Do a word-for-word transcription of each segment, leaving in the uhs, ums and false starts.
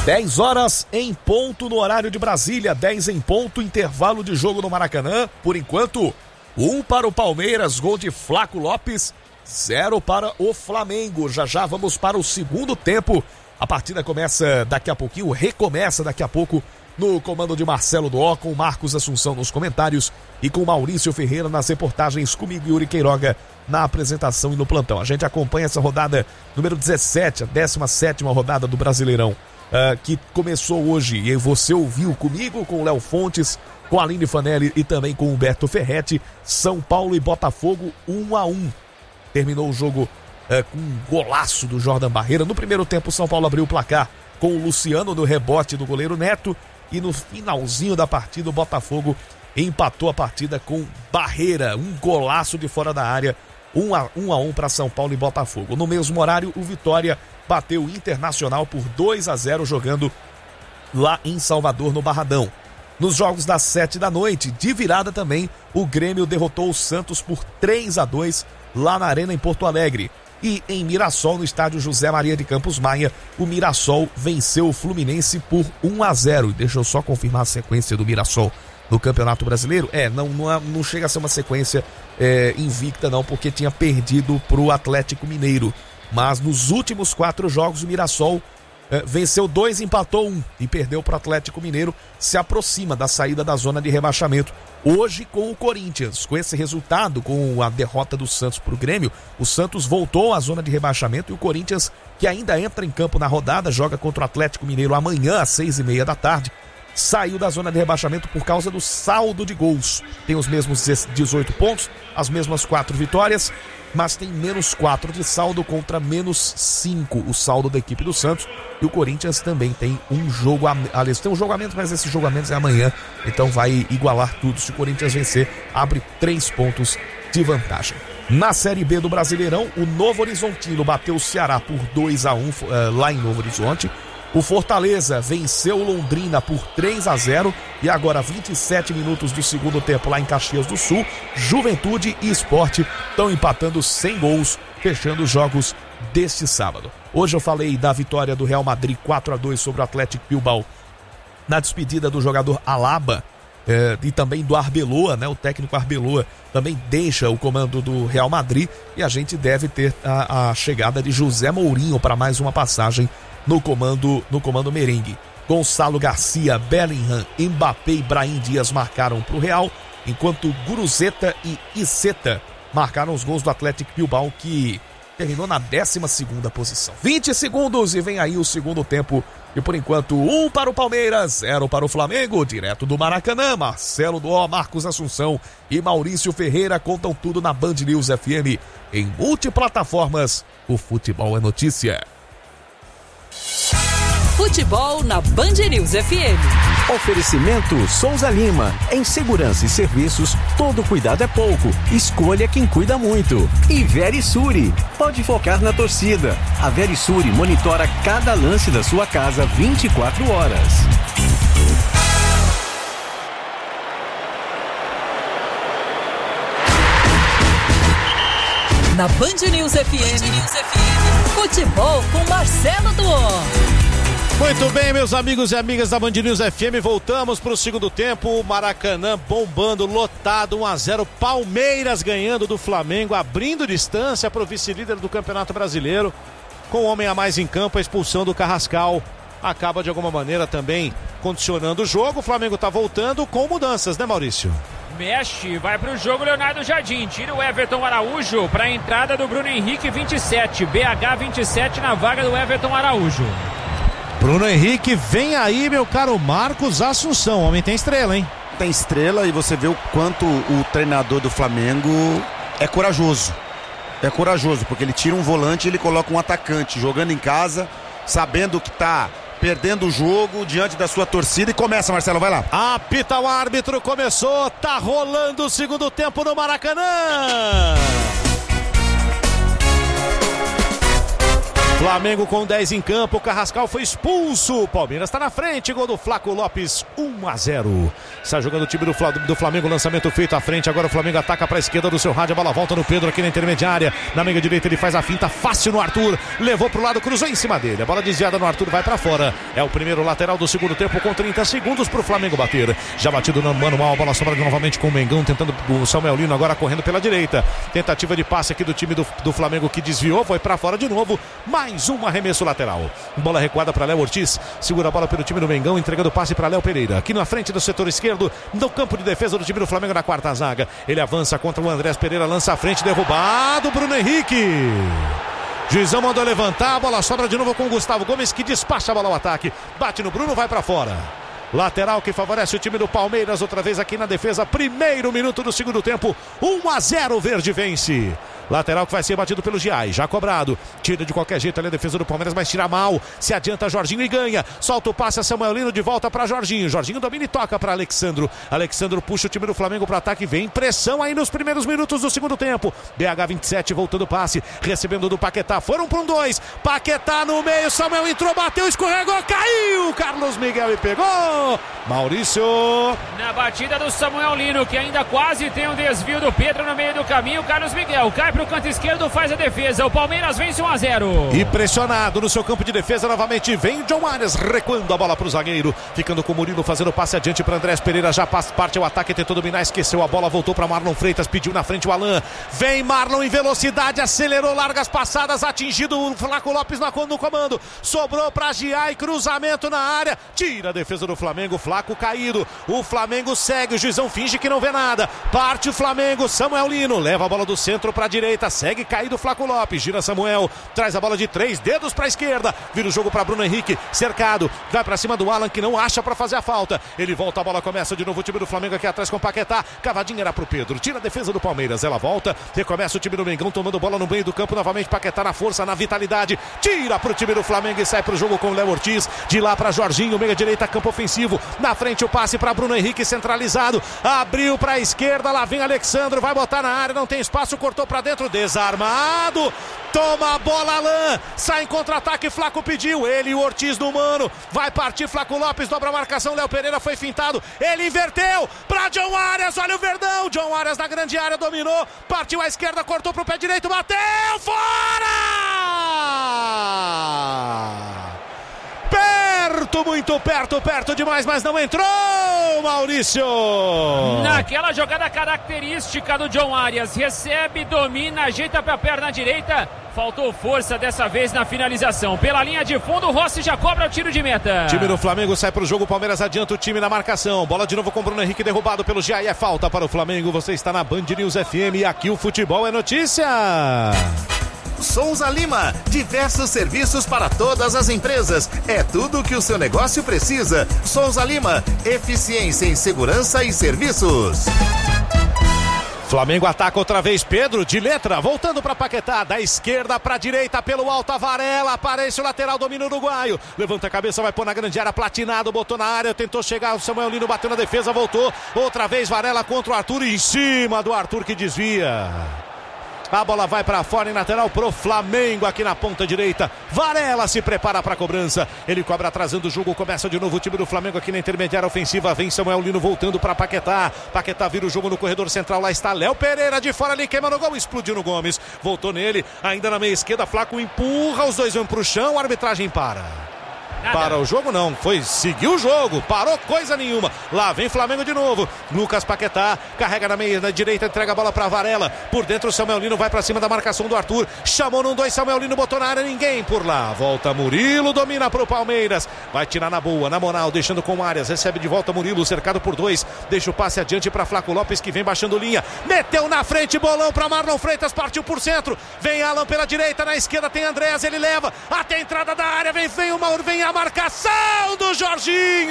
dez horas em ponto no horário de Brasília, dez em ponto, intervalo de jogo no Maracanã. Por enquanto, um para o Palmeiras, gol de Flaco Lopes, zero para o Flamengo. Já já vamos para o segundo tempo. A partida começa daqui a pouquinho, recomeça daqui a pouco no comando de Marcelo Doó, com Marcos Assunção nos comentários e com Maurício Ferreira nas reportagens, comigo Yuri Queiroga na apresentação e no plantão. A gente acompanha essa rodada número dezessete, a décima sétima rodada do Brasileirão, uh, que começou hoje e você ouviu comigo, com o Léo Fontes, com a Aline Fanelli e também com o Humberto Ferretti. São Paulo e Botafogo um a um. Terminou o jogo uh, com um golaço do Jordan Barreira. No primeiro tempo, o São Paulo abriu o placar com o Luciano no rebote do goleiro Neto. E no finalzinho da partida, o Botafogo empatou a partida com Barreira. Um golaço de fora da área. um a um para São Paulo e Botafogo. No mesmo horário, o Vitória bateu o Internacional por dois a zero, jogando lá em Salvador, no Barradão. Nos jogos das sete da noite, de virada também, o Grêmio derrotou o Santos por três a dois lá na Arena em Porto Alegre. E em Mirassol, no estádio José Maria de Campos Maia, o Mirassol venceu o Fluminense por um a zero. Deixa eu só confirmar a sequência do Mirassol no Campeonato Brasileiro. É, não, não, não chega a ser uma sequência é, invicta não, porque tinha perdido para o Atlético Mineiro. Mas nos últimos quatro jogos, o Mirassol é, venceu dois, empatou um e perdeu para o Atlético Mineiro. Se aproxima da saída da zona de rebaixamento. Hoje com o Corinthians, com esse resultado, com a derrota do Santos para o Grêmio, o Santos voltou à zona de rebaixamento e o Corinthians, que ainda entra em campo na rodada, joga contra o Atlético Mineiro amanhã às seis e meia da tarde, saiu da zona de rebaixamento por causa do saldo de gols. Tem os mesmos dezoito pontos, as mesmas quatro vitórias, mas tem menos quatro de saldo contra menos cinco, o saldo da equipe do Santos. E o Corinthians também tem um jogo a, aliás, tem um jogo a menos, mas esse jogo a menos é amanhã, então vai igualar tudo. Se o Corinthians vencer, abre três pontos de vantagem. Na Série B do Brasileirão, o Novo Horizontino bateu o Ceará por dois a um uh, lá em Novo Horizonte. O Fortaleza venceu o Londrina por três a zero e agora vinte e sete minutos do segundo tempo lá em Caxias do Sul, Juventude e Sport estão empatando sem gols, fechando os jogos deste sábado. Hoje eu falei da vitória do Real Madrid quatro a dois sobre o Atlético Bilbao na despedida do jogador Alaba eh, e também do Arbeloa, né? O técnico Arbeloa também deixa o comando do Real Madrid e a gente deve ter a, a chegada de José Mourinho para mais uma passagem no comando, no comando merengue. Gonçalo Garcia, Bellingham, Mbappé e Brahim Dias marcaram para o Real, enquanto Guruzeta e Iceta marcaram os gols do Atlético Bilbao, que terminou na décima segunda posição. vinte segundos e vem aí o segundo tempo. E por enquanto, um para o Palmeiras, zero para o Flamengo, direto do Maracanã. Marcelo Doó, Marcos Assunção e Maurício Ferreira contam tudo na Band News F M. Em multiplataformas, o futebol é notícia. Futebol na Band News F M. Oferecimento Souza Lima. Em segurança e serviços, todo cuidado é pouco. Escolha quem cuida muito. E Verisure. Pode focar na torcida. A Verisure monitora cada lance da sua casa vinte e quatro horas. Na Band News F M. Band News F M. Futebol com Marcelo Doó. Muito bem, meus amigos e amigas da Band News F M, voltamos para o segundo tempo. Maracanã bombando, lotado, um a zero. Palmeiras ganhando do Flamengo, abrindo distância para o vice-líder do Campeonato Brasileiro. Com o homem a mais em campo, a expulsão do Carrascal acaba de alguma maneira também condicionando o jogo. O Flamengo está voltando com mudanças, né, Maurício? Mexe, vai pro jogo Leonardo Jardim, tira o Everton Araújo para a entrada do Bruno Henrique, vinte e sete, B H vinte e sete na vaga do Everton Araújo. Bruno Henrique, vem aí, meu caro Marcos Assunção. O homem tem estrela, hein? Tem estrela e você vê o quanto o treinador do Flamengo é corajoso. É corajoso, porque ele tira um volante e ele coloca um atacante jogando em casa, sabendo que tá perdendo o jogo diante da sua torcida. E começa, Marcelo, vai lá. Apita o árbitro, começou, tá rolando o segundo tempo no Maracanã. Flamengo com dez em campo, Carrascal foi expulso, Palmeiras está na frente, gol do Flaco Lopes, um a zero. Está jogando o time do, Fla, do Flamengo, lançamento feito à frente, agora o Flamengo ataca para a esquerda do seu rádio, a bola volta no Pedro aqui na intermediária, na meia direita ele faz a finta fácil no Arthur, levou para o lado, cruzou em cima dele, a bola desviada no Arthur, vai para fora, é o primeiro lateral do segundo tempo com trinta segundos para o Flamengo bater, já batido no manual, a bola sobra novamente com o Mengão, tentando o Samuel Lino agora correndo pela direita, tentativa de passe aqui do time do, do Flamengo que desviou, foi para fora de novo, mais um arremesso lateral. Bola recuada para Léo Ortiz. Segura a bola pelo time do Mengão, entregando passe para Léo Pereira. Aqui na frente do setor esquerdo, no campo de defesa do time do Flamengo na quarta zaga. Ele avança contra o Andrés Pereira, lança a frente, derrubado, Bruno Henrique. Juizão mandou levantar, a bola sobra de novo com o Gustavo Gomes, que despacha a bola ao ataque. Bate no Bruno, vai para fora. Lateral que favorece o time do Palmeiras, outra vez aqui na defesa. Primeiro minuto do segundo tempo, um a zero, Verde vence. Lateral que vai ser batido pelo Giai, já cobrado, tira de qualquer jeito ali a defesa do Palmeiras, mas tira mal, se adianta Jorginho e ganha, solta o passe a Samuel Lino de volta para Jorginho, Jorginho domina e toca para Alexandro, Alexandro puxa o time do Flamengo para ataque, vem pressão aí nos primeiros minutos do segundo tempo, B H vinte e sete voltando o passe, recebendo do Paquetá, foram para um dois, Paquetá no meio, Samuel entrou, bateu, escorregou, caiu, Carlos Miguel e pegou, Maurício. Na batida do Samuel Lino, que ainda quase tem um desvio do Pedro no meio do caminho, Carlos Miguel cai para o canto esquerdo, faz a defesa, o Palmeiras vence um a zero. E pressionado no seu campo de defesa novamente, vem John Arias recuando a bola para o zagueiro, ficando com o Murilo fazendo passe adiante para Andrés Pereira, já parte o ataque, tentou dominar, esqueceu a bola, voltou para Marlon Freitas, pediu na frente o Alan, vem Marlon em velocidade, acelerou largas passadas, atingido o Flaco Lopes no comando, sobrou para Giai, cruzamento na área, tira a defesa do Flamengo, Flaco caído, o Flamengo segue, o juizão finge que não vê nada, parte o Flamengo, Samuel Lino, leva a bola do centro para a direita, segue caído o Flaco Lopes, gira Samuel, traz a bola de três dedos para a esquerda, vira o jogo para Bruno Henrique, cercado, vai para cima do Alan que não acha para fazer a falta, ele volta, a bola começa de novo o time do Flamengo aqui atrás com o Paquetá, cavadinha era pro Pedro, tira a defesa do Palmeiras, ela volta, recomeça o time do Mengão tomando bola no meio do campo, novamente Paquetá na força, na vitalidade, tira pro time do Flamengo e sai pro jogo com o Léo Ortiz, de lá para Jorginho, meia direita, campo ofensivo, na frente o passe para Bruno Henrique centralizado, abriu para a esquerda, lá vem Alexandro, vai botar na área, não tem espaço, cortou para dentro, desarmado, toma a bola Alan, sai em contra-ataque, Flaco pediu, ele e o Ortiz no mano, vai partir Flaco Lopes, dobra a marcação, Léo Pereira foi fintado, ele inverteu para John Arias, olha o Verdão, John Arias na grande área, dominou, partiu à esquerda, cortou pro pé direito, bateu, fora! Perto, muito perto, perto demais, mas não entrou, Maurício! Naquela jogada característica do John Arias, recebe, domina, ajeita para a perna direita, faltou força dessa vez na finalização. Pela linha de fundo, o Rossi já cobra o tiro de meta. Time do Flamengo sai para o jogo, Palmeiras adianta o time na marcação. Bola de novo com o Bruno Henrique derrubado pelo Giai, é falta para o Flamengo. Você está na Band News F M e aqui o futebol é notícia. Souza Lima, diversos serviços para todas as empresas. É tudo o que o seu negócio precisa. Souza Lima, eficiência em segurança e serviços. Flamengo ataca outra vez, Pedro de letra, voltando para Paquetá, da esquerda para a direita, pelo alto a Varela, aparece o lateral, domina o uruguaio, levanta a cabeça, vai pôr na grande área, platinado, botou na área, tentou chegar, o Samuel Lino bateu na defesa, voltou, outra vez Varela contra o Arthur, em cima do Arthur que desvia. A bola vai para fora em lateral pro Flamengo aqui na ponta direita. Varela se prepara para a cobrança. Ele cobra atrasando o jogo. Começa de novo o time do Flamengo aqui na intermediária ofensiva. Vem Samuel Lino voltando para Paquetá. Paquetá vira o jogo no corredor central. Lá está Léo Pereira de fora ali. Queima no gol. Explodiu no Gomes. Voltou nele. Ainda na meia esquerda. Flaco empurra. Os dois vão pro chão. A arbitragem para. Nada. Para o jogo não, foi seguiu o jogo, parou coisa nenhuma. Lá vem Flamengo de novo. Lucas Paquetá carrega na meia, na direita, entrega a bola para Varela. Por dentro o Samuel Lino vai para cima da marcação do Arthur. Chamou num dois, Samuel Lino botou na área, ninguém por lá. Volta Murilo, domina pro Palmeiras. Vai tirar na boa, na moral, deixando com Arias. Recebe de volta Murilo, cercado por dois. Deixa o passe adiante para Flaco Lopes que vem baixando linha. Meteu na frente, bolão para Marlon Freitas, partiu por centro. Vem Alan pela direita, na esquerda tem Andréas, ele leva até a entrada da área. Vem, vem o Mauro, vem a marcação do Jorginho,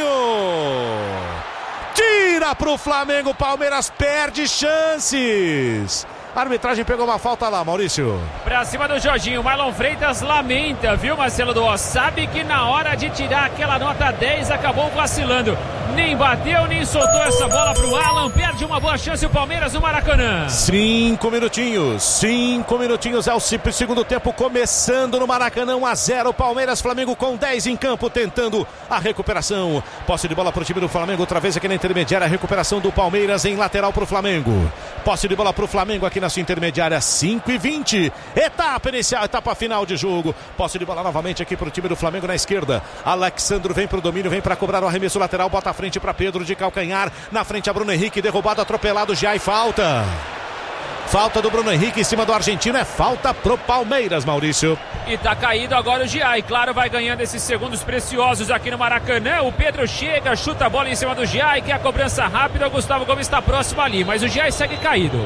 tira pro Flamengo, Palmeiras perde chances. A arbitragem pegou uma falta lá, Maurício. Pra cima do Jorginho, Marlon Freitas lamenta, viu, Marcelo Duó? Sabe que na hora de tirar aquela nota dez acabou vacilando. nem bateu, nem soltou essa bola pro Alan. Perde uma boa chance o Palmeiras no Maracanã. Cinco minutinhos, cinco minutinhos é o segundo tempo começando no Maracanã. um a zero Palmeiras, Flamengo com dez em campo tentando a recuperação. Posse de bola pro time do Flamengo, outra vez aqui na intermediária, a recuperação do Palmeiras em lateral pro Flamengo. Posse de bola pro Flamengo aqui na sua intermediária, cinco e vinte. Etapa inicial, etapa final de jogo. Posse de bola novamente aqui pro time do Flamengo na esquerda. Alexandro vem pro domínio, vem para cobrar o arremesso lateral, bota a frente para Pedro de calcanhar. Na frente a Bruno Henrique, derrubado, atropelado já e falta. Falta do Bruno Henrique em cima do argentino, é falta pro Palmeiras, Maurício. E tá caído agora o Giai, claro, vai ganhando esses segundos preciosos aqui no Maracanã. O Pedro chega, chuta a bola em cima do Giai, que é a cobrança rápida. O Gustavo Gomes está próximo ali, mas o Giai segue caído.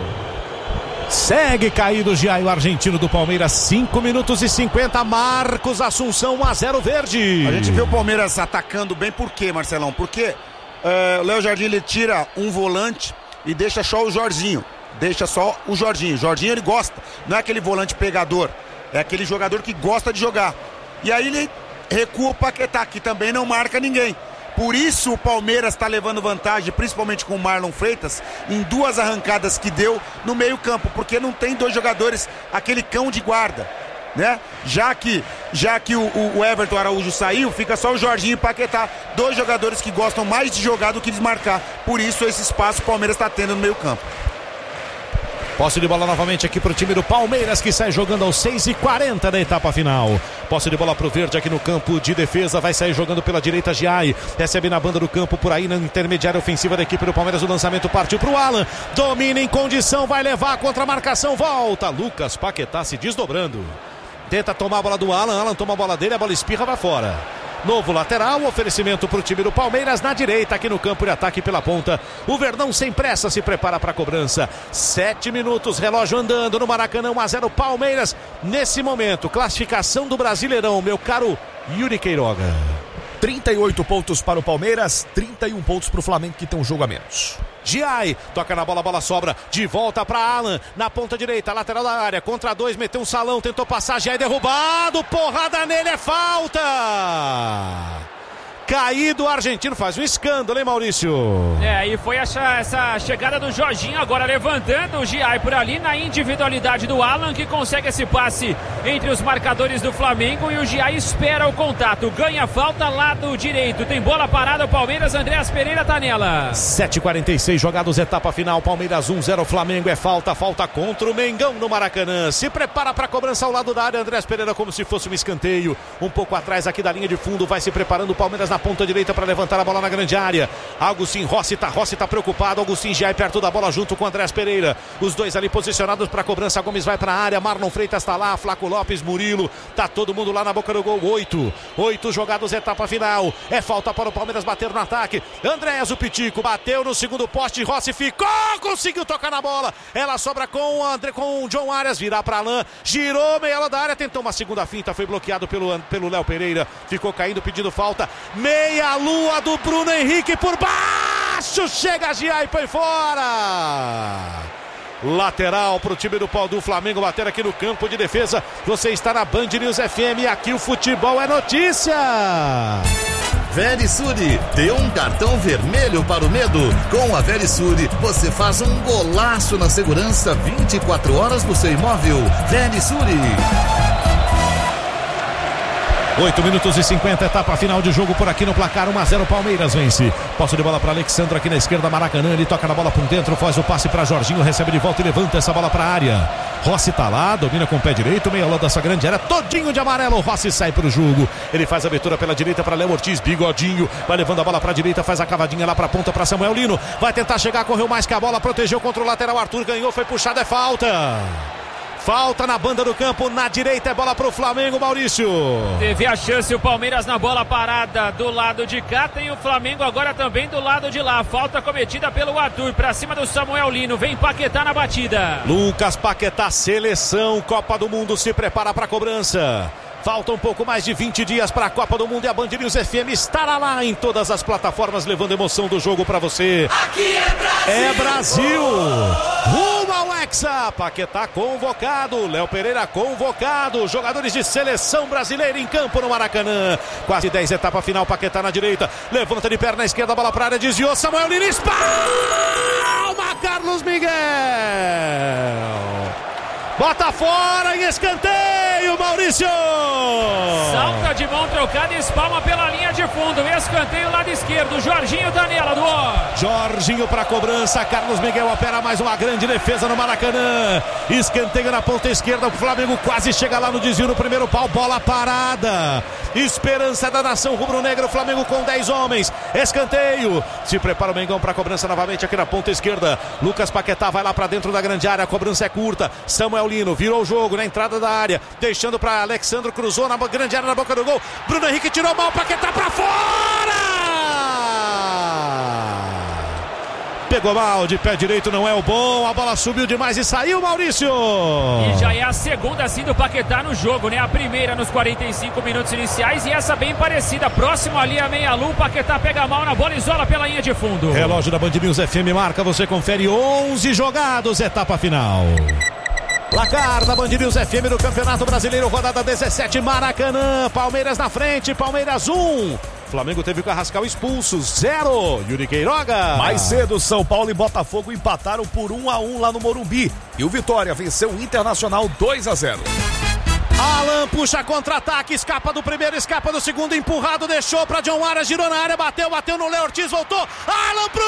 Segue caído o Giai, o argentino do Palmeiras, cinco minutos e cinquenta, Marcos Assunção, um a zero verde. A gente vê o Palmeiras atacando bem, por quê, Marcelão? Porque uh, o Léo Jardim, ele tira um volante e deixa só o Jorginho. Deixa só o Jorginho. Jorginho, ele gosta, não é aquele volante pegador, é aquele jogador que gosta de jogar. E aí ele recua o Paquetá, que também não marca ninguém. Por isso o Palmeiras está levando vantagem, principalmente com o Marlon Freitas, em duas arrancadas que deu no meio campo, porque não tem dois jogadores, aquele cão de guarda, né? Já que, já que o, o Everton Araújo saiu, fica só o Jorginho e o Paquetá, dois jogadores que gostam mais de jogar do que desmarcar. Por isso esse espaço o Palmeiras está tendo no meio campo. Posse de bola novamente aqui para o time do Palmeiras, que sai jogando aos seis e quarenta da etapa final. Posse de bola para o Verde aqui no campo de defesa, vai sair jogando pela direita Giai. Recebe na banda do campo por aí na intermediária ofensiva da equipe do Palmeiras. O lançamento partiu para o Alan. Domina em condição, vai levar contra a marcação. Volta. Lucas Paquetá se desdobrando. Tenta tomar a bola do Alan. Alan toma a bola dele, a bola espirra, vai fora. Novo lateral, oferecimento para o time do Palmeiras na direita, aqui no campo de ataque pela ponta. O Verdão sem pressa se prepara para a cobrança. Sete minutos, relógio andando no Maracanã, um a zero Palmeiras. Nesse momento, classificação do Brasileirão, meu caro Yuri Queiroga. trinta e oito pontos para o Palmeiras, trinta e um pontos para o Flamengo, que tem um jogo a menos. Giai, toca na bola, a bola sobra, de volta para Alan, na ponta direita, lateral da área, contra dois, meteu um salão, tentou passar, Giai derrubado, porrada nele, é falta! Caído o argentino, faz um escândalo, hein, Maurício? É, e foi essa, essa chegada do Jorginho, agora levantando o Giai por ali, na individualidade do Alan, que consegue esse passe entre os marcadores do Flamengo, e o Giai espera o contato, ganha falta, lado direito, tem bola parada, o Palmeiras, Andréas Pereira tá nela. sete e quarenta e seis jogados, etapa final, Palmeiras um a zero, Flamengo, é falta, falta contra o Mengão no Maracanã, se prepara para a cobrança ao lado da área, Andréas Pereira como se fosse um escanteio, um pouco atrás aqui da linha de fundo, vai se preparando o Palmeiras na ponta direita para levantar a bola na grande área. Agustin Rossi tá, Rossi tá preocupado. Agustin já é perto da bola junto com Andréas Pereira. Os dois ali posicionados para a cobrança. Gomes vai para a área. Marlon Freitas tá lá. Flaco Lopes, Murilo. Tá todo mundo lá na boca do gol. Oito. Oito jogados, etapa final. É falta para o Palmeiras bater no ataque. Andréas, o Pitico, bateu no segundo poste. Rossi ficou, conseguiu tocar na bola. Ela sobra com o André, com o John Arias. Virar para Alain. Girou meia da área. Tentou uma segunda finta. Foi bloqueado pelo, pelo Léo Pereira. Ficou caindo pedindo falta. Meia a lua do Bruno Henrique por baixo, chega Giai e põe fora. Lateral para o time do pau do Flamengo bater aqui no campo de defesa. Você está na Band News F M, aqui o futebol é notícia. Verisuri, dê um cartão vermelho para o medo. Com a Verisuri, você faz um golaço na segurança vinte e quatro horas do seu imóvel. Verisuri. oito minutos e cinquenta, etapa final de jogo por aqui no placar, um a zero Palmeiras vence. Posse de bola para Alexandre aqui na esquerda, Maracanã, ele toca na bola por dentro, faz o passe para Jorginho, recebe de volta e levanta essa bola para a área. Rossi tá lá, domina com o pé direito, meia lã dessa grande área, todinho de amarelo, Rossi sai pro jogo. Ele faz a abertura pela direita para Léo Ortiz, bigodinho, vai levando a bola para a direita, faz a cavadinha lá para a ponta para Samuel Lino, vai tentar chegar, correu mais que a bola, protegeu contra o lateral, Arthur ganhou, foi puxado, é falta. Falta na banda do campo, na direita é bola pro Flamengo, Maurício. Teve a chance o Palmeiras na bola parada do lado de cá, tem o Flamengo agora também do lado de lá. Falta cometida pelo Arthur, pra cima do Samuel Lino, vem Paquetá na batida. Lucas Paquetá, seleção, Copa do Mundo, se prepara pra cobrança. Falta um pouco mais de vinte dias para a Copa do Mundo e a Band News F M estará lá em todas as plataformas levando emoção do jogo para você. Aqui é Brasil! É Brasil! Rumo ao Hexa. Paquetá convocado, Léo Pereira convocado, jogadores de seleção brasileira em campo no Maracanã. Quase dez, etapa final, Paquetá na direita, levanta de perna esquerda, bola para a área, desviou, Samuel Lino, palma, Carlos Miguel. Bota fora em escanteio, Maurício! Salta de mão trocada e espalma pela linha de fundo. Escanteio lado esquerdo. Jorginho Danela do Ó. Jorginho para cobrança. Carlos Miguel opera mais uma grande defesa no Maracanã. Escanteio na ponta esquerda. O Flamengo quase chega lá no desvio no primeiro pau. Bola parada. Esperança da nação rubro-negra. O Flamengo com dez homens. Escanteio. Se prepara o Mengão para cobrança novamente aqui na ponta esquerda. Lucas Paquetá vai lá para dentro da grande área. A cobrança é curta. Samuel Lino virou o jogo na entrada da área, deixando para Alexandro, cruzou na grande área, na boca do gol. Bruno Henrique tirou mal, Paquetá para fora! Pegou mal, de pé direito não é o bom, a bola subiu demais e saiu, Maurício! E já é a segunda assim do Paquetá no jogo, né? A primeira nos quarenta e cinco minutos iniciais e essa bem parecida. Próximo ali a meia-lua, o Paquetá pega mal na bola e isola pela linha de fundo. Relógio da Band News F M marca, você confere onze jogados, etapa final. Placar da Band News F M no Campeonato Brasileiro, rodada dezessete, Maracanã, Palmeiras na frente, Palmeiras um. Flamengo teve o Carrascal expulso, zero. Yuri Queiroga. Mais cedo, São Paulo e Botafogo empataram por um a um lá no Morumbi. E o Vitória venceu o Internacional dois a zero. Alan puxa contra-ataque, escapa do primeiro, escapa do segundo, empurrado, deixou para John Arias, girou na área, bateu, bateu no Léo Ortiz, voltou. Alan pro